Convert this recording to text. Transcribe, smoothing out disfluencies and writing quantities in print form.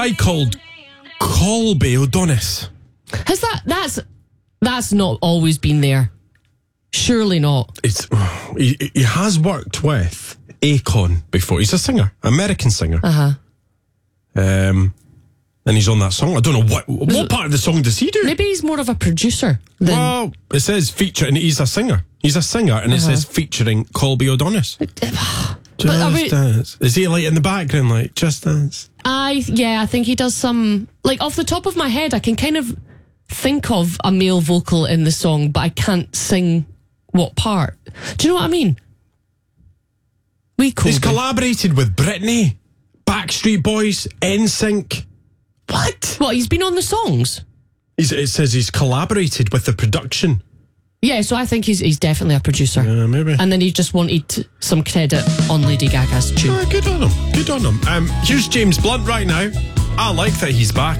I called Colby O'Donis. Has that's not always been there? Surely not. He has worked with Akon before. He's a singer, American singer. And he's on that song. I don't know what part of the song does he do? Maybe he's more of a producer than... Well, it says featuring. He's a singer. He's a singer, and it says featuring Colby O'Donis. Just Dance. Is he like in the background, like Just Dance? I think he does some, like, off the top of my head, I can kind of think of a male vocal in the song, but I can't sing what part. Do you know what I mean? He's collaborated with Britney, Backstreet Boys, NSYNC. What? What, he's been on the songs? It says he's collaborated with the production. Yeah, so I think he's definitely a producer. Maybe. And then he just wanted some credit on Lady Gaga's tune. Good on him. Here's James Blunt right now. I like that he's back.